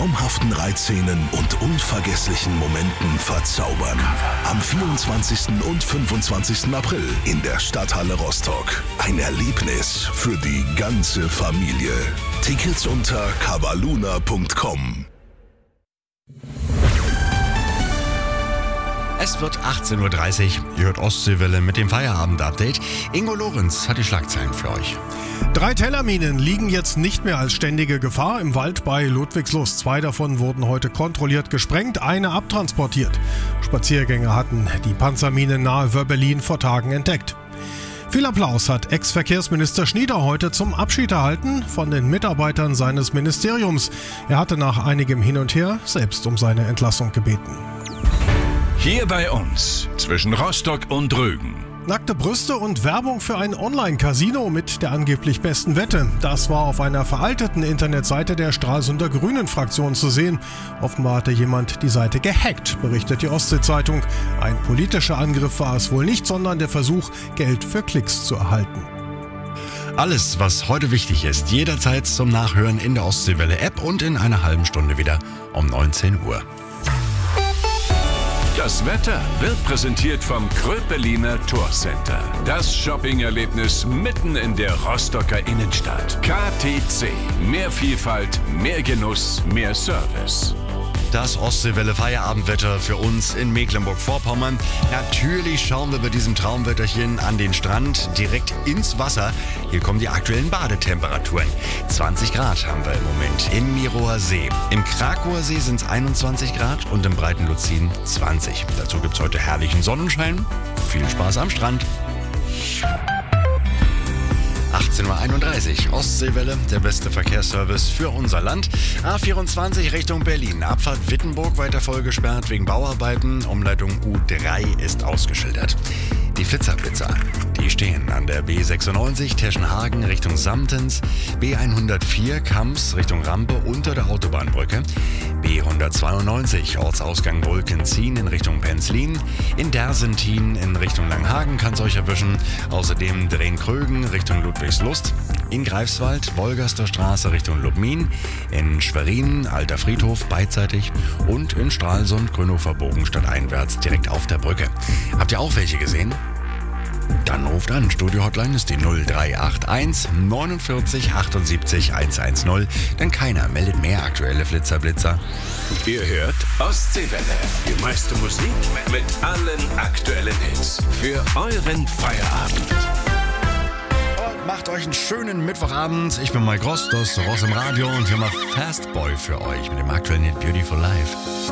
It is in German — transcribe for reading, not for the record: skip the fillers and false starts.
traumhaften Reitszenen und unvergesslichen Momenten verzaubern. Am 24. und 25. April in der Stadthalle Rostock. Ein Erlebnis für die ganze Familie. Tickets unter cavaluna.com. Es wird 18.30 Uhr. Ihr hört Ostseewelle mit dem Feierabend-Update. Ingo Lorenz hat die Schlagzeilen für euch. 3 Tellerminen liegen jetzt nicht mehr als ständige Gefahr im Wald bei Ludwigslust. 2 davon wurden heute kontrolliert gesprengt, eine abtransportiert. Spaziergänger hatten die Panzerminen nahe Wörbelin vor Tagen entdeckt. Viel Applaus hat Ex-Verkehrsminister Schnieder heute zum Abschied erhalten von den Mitarbeitern seines Ministeriums. Er hatte nach einigem Hin und Her selbst um seine Entlassung gebeten. Hier bei uns, zwischen Rostock und Rügen. Nackte Brüste und Werbung für ein Online-Casino mit der angeblich besten Wette. Das war auf einer veralteten Internetseite der Stralsunder Grünen-Fraktion zu sehen. Offenbar hatte jemand die Seite gehackt, berichtet die Ostsee-Zeitung. Ein politischer Angriff war es wohl nicht, sondern der Versuch, Geld für Klicks zu erhalten. Alles, was heute wichtig ist, jederzeit zum Nachhören in der Ostseewelle-App und in einer halben Stunde wieder um 19 Uhr. Das Wetter wird präsentiert vom Kröpeliner Torcenter. Das Shopping-Erlebnis mitten in der Rostocker Innenstadt. KTC. Mehr Vielfalt, mehr Genuss, mehr Service. Das Ostseewelle-Feierabendwetter für uns in Mecklenburg-Vorpommern. Natürlich schauen wir bei diesem Traumwetterchen an den Strand, direkt ins Wasser. Hier kommen die aktuellen Badetemperaturen. 20 Grad haben wir im Moment im Mirower See. Im Krakower See sind es 21 Grad und im Breiten Luzin 20. Dazu gibt es heute herrlichen Sonnenschein. Viel Spaß am Strand. 18.31 Uhr, Ostseewelle, der beste Verkehrsservice für unser Land. A24 Richtung Berlin, Abfahrt Wittenburg weiter voll gesperrt wegen Bauarbeiten. Umleitung U3 ist ausgeschildert. Die Flitzerblitzer, die stehen an der B96 Teschenhagen Richtung Samtens, B104 Kamps Richtung Rampe unter der Autobahnbrücke, B192 Ortsausgang Wolkenzien in Richtung Penzlin, in Dersentin in Richtung Langhagen kann es euch erwischen, außerdem Drehn-Krögen Richtung Ludwigslust, in Greifswald Wolgaster Straße Richtung Lubmin, in Schwerin Alter Friedhof beidseitig und in Stralsund Grünhofer Bogen stadteinwärts direkt auf der Brücke. Habt ihr auch welche gesehen? Dann ruft an. Studio-Hotline ist die 0381 49 78 110. Denn keiner meldet mehr aktuelle Flitzer-Blitzer. Ihr hört Ostseewelle. Die meiste Musik mit allen aktuellen Hits. Für euren Feierabend. Und macht euch einen schönen Mittwochabend. Ich bin Mike Rost, das Ross im Radio und wir machen Fastboy für euch mit dem aktuellen Hit Beautiful Life.